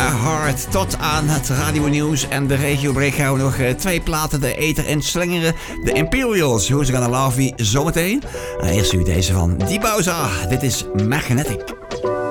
Heart. Tot aan het radionieuws en de regiobreak gaan we nog 2 platen de ether in slingeren. De Imperials, Who's Gonna Love Me, zometeen. Eerst nu deze van Die Bowser. Dit is Magnetic.